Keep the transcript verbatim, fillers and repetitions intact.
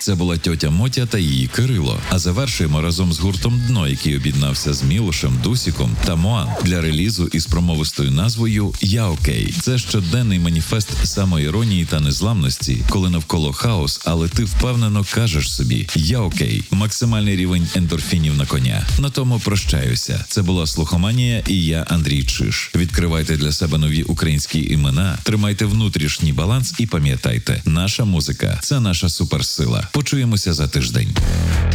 Це була тьотя Мотя та її Кирило. А завершуємо разом з гуртом «Дно», який об'єднався з Мілошем, Дусіком та Моан для релізу із промовистою назвою «Я окей». Це щоденний маніфест самоіронії та незламності, коли навколо хаос, але ти впевнено кажеш собі «Я окей». Максимальний рівень ендорфінів на коня. На тому прощаюся. Це була Слухоманія і я, Андрій Чиш. Відкривайте для себе нові українські імена, тримайте внутрішній баланс і пам'ятайте, наша музика – це наша суперсила. Почуємося за тиждень.